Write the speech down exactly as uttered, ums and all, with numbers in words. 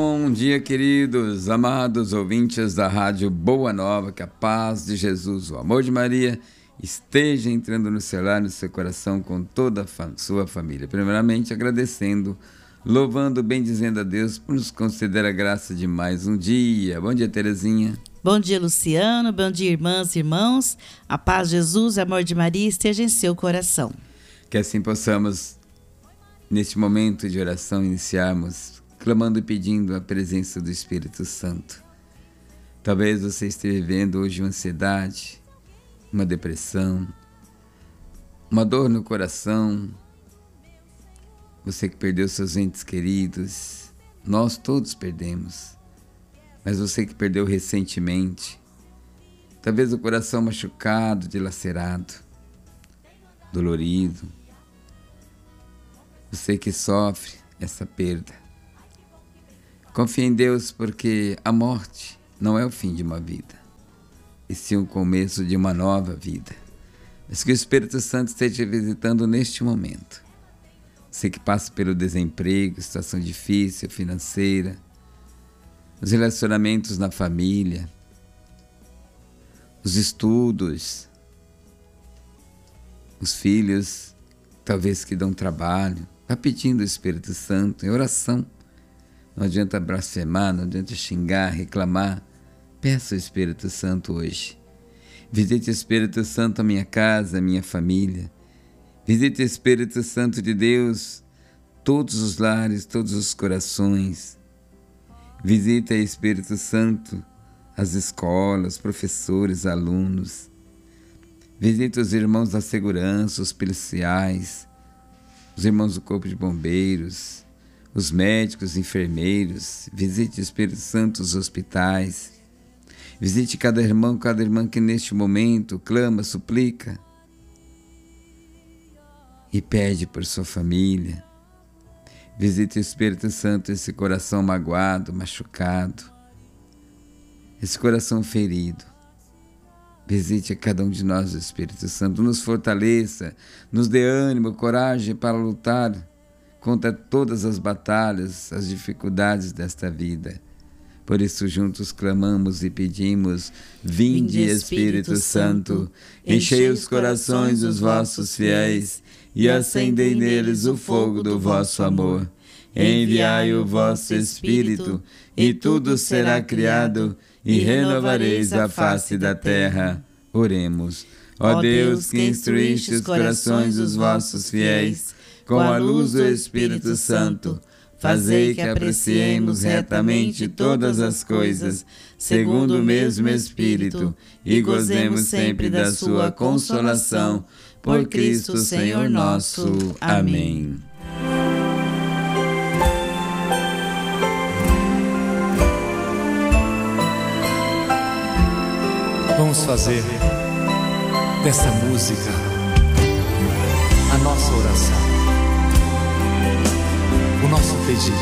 Bom dia, queridos, amados ouvintes da Rádio Boa Nova, que a paz de Jesus, o amor de Maria, esteja entrando no seu lar, no seu coração, com toda a fa- sua família. Primeiramente, agradecendo, louvando, bendizendo a Deus por nos conceder a graça de mais um dia. Bom dia, Terezinha. Bom dia, Luciano. Bom dia, irmãs e irmãos. A paz de Jesus, o amor de Maria esteja em seu coração. Que assim possamos, neste momento de oração, iniciarmos clamando e pedindo a presença do Espírito Santo. Talvez você esteja vivendo hoje uma ansiedade, uma depressão, uma dor no coração. Você que perdeu seus entes queridos, nós todos perdemos. Mas você que perdeu recentemente, talvez o coração machucado, dilacerado, dolorido. Você que sofre essa perda. Confie em Deus, porque a morte não é o fim de uma vida, e sim o começo de uma nova vida. Mas que o Espírito Santo esteja visitando neste momento. Você que passa pelo desemprego, situação difícil, financeira, os relacionamentos na família, os estudos, os filhos, talvez que dão trabalho. Vá pedindo o Espírito Santo em oração. Não adianta blasfemar, não adianta xingar, reclamar. Peça o Espírito Santo hoje. Visite o Espírito Santo a minha casa, a minha família. Visite o Espírito Santo de Deus, todos os lares, todos os corações. Visita o Espírito Santo as escolas, professores, alunos. Visita os irmãos da segurança, os policiais, os irmãos do corpo de bombeiros, os médicos, enfermeiros. Visite o Espírito Santo os hospitais. Visite cada irmão, cada irmã que neste momento clama, suplica e pede por sua família. Visite o Espírito Santo esse coração magoado, machucado, esse coração ferido. Visite a cada um de nós, o Espírito Santo. Nos fortaleça, nos dê ânimo, coragem para lutar contra todas as batalhas, as dificuldades desta vida. Por isso, juntos clamamos e pedimos: Vinde, Espírito Santo, enchei os corações dos vossos fiéis e acendei neles o fogo do vosso amor. Enviai o vosso Espírito, e tudo será criado, e renovareis a face da terra. Oremos. Ó Deus, que instruíste os corações dos vossos fiéis com a luz do Espírito Santo, fazei que apreciemos retamente todas as coisas, segundo o mesmo Espírito, e gozemos sempre da sua consolação. Por Cristo, Senhor nosso. Amém. Vamos fazer dessa música a nossa oração, o nosso pedido.